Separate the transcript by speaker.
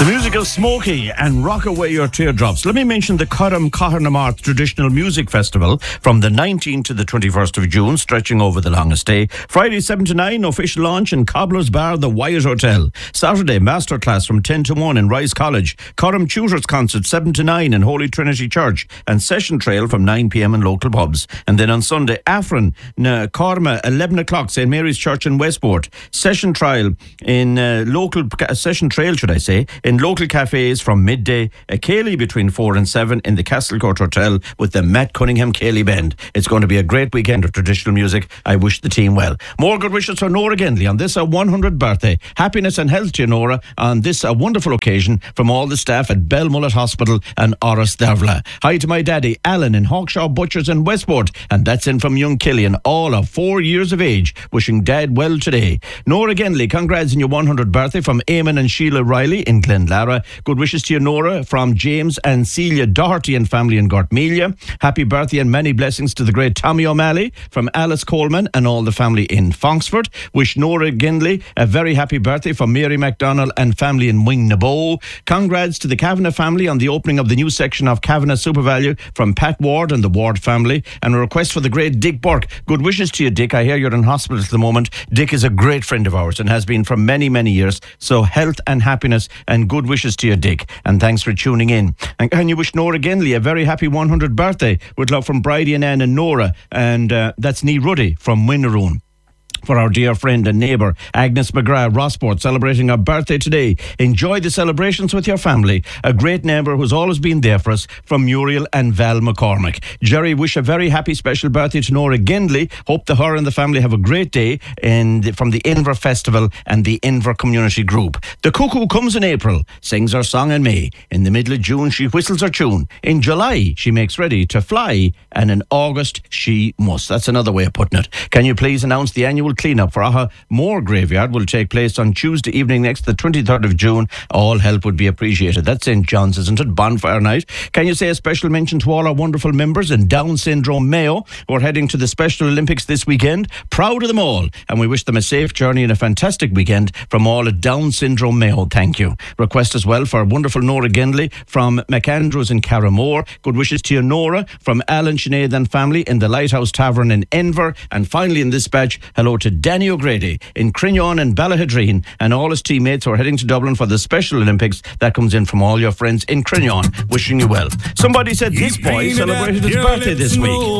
Speaker 1: The music of Smokey and Rock Away Your Teardrops. Let me mention the Curram Cahernamarth Traditional Music Festival from the 19th to the 21st of June, stretching over the longest day. Friday 7 to 9, official launch in Cobbler's Bar, the Wyatt Hotel. Saturday, masterclass from 10 to 1 in Rice College. Curram Tutors Concert 7 to 9 in Holy Trinity Church. And Session Trail from 9 p.m. in local pubs. And then on Sunday, Afrin, Corma, 11 o'clock, St. Mary's Church in Westport. Session Trail in Session Trail, should I say, in local cafes from midday, a Cayley between 4 and 7 in the Castlecourt Hotel with the Matt Cunningham Cayley Band. It's going to be a great weekend of traditional music. I wish the team well. More good wishes for Nora Gendley on this 100th birthday. Happiness and health to you, Nora, on this wonderful occasion from all the staff at Belmullet Hospital and Oris Dervla. Hi to my daddy, Alan, in Hawkshaw Butchers in Westport, and that's in from young Killian, all of 4 years of age, wishing Dad well today. Nora Gendley, congrats on your 100th birthday from Eamon and Sheila Riley in Glenlara. Good wishes to you, Nora, from James and Celia Doherty and family in Gortmelia. Happy birthday and many blessings to the great Tommy O'Malley from Alice Coleman and all the family in Fonksford. Wish Nora Gendley a very happy birthday from Mary MacDonald and family in Wingnabo. Congrats to the Kavanagh family on the opening of the new section of Kavanagh SuperValu from Pat Ward and the Ward family. And a request for the great Dick Burke. Good wishes to you, Dick. I hear you're in hospital at the moment. Dick is a great friend of ours and has been for many, many years. So health and happiness and good wishes to you, Dick. And thanks for tuning in. And can you wish Nora Gendley a very happy 100th birthday with love from Bridie and Anne and Nora. And that's Nee Ruddy from Winnaroon. For our dear friend and neighbour, Agnes McGrath, Rossport, celebrating her birthday today. Enjoy the celebrations with your family. A great neighbour who's always been there for us, from Muriel and Val McCormick. Jerry, wish a very happy special birthday to Nora Gendley. Hope that her and the family have a great day from the Inver Festival and the Inver Community Group. The Cuckoo comes in April, sings her song in May. In the middle of June, she whistles her tune. In July, she makes ready to fly. And in August, she must. That's another way of putting it. Can you please announce the annual clean-up for Aha Moor Graveyard will take place on Tuesday evening next, the 23rd of June. All help would be appreciated. That's St. John's, isn't it? Bonfire night. Can you say a special mention to all our wonderful members in Down Syndrome Mayo who are heading to the Special Olympics this weekend? Proud of them all, and we wish them a safe journey and a fantastic weekend from all at Down Syndrome Mayo. Thank you. Request as well for wonderful Nora Gendley from McAndrews in Carramore. Good wishes to you, Nora, from Alan Sinead and family in the Lighthouse Tavern in Enver. And finally in this batch, hello to Danny O'Grady in Crignon and Ballahadreen and all his teammates who are heading to Dublin for the Special Olympics. That comes in from all your friends in Crignon. Wishing you well. Somebody said this boy celebrated his birthday this week.